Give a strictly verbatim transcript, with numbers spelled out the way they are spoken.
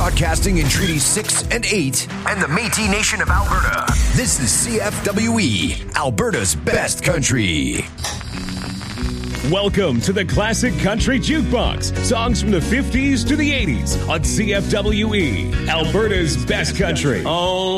broadcasting in Treaty six and eight and the Métis Nation of Alberta. This is C F W E, Alberta's best country. Welcome to the Classic Country Jukebox. Songs from the fifties to the eighties on C F W E, Alberta's best country. Oh.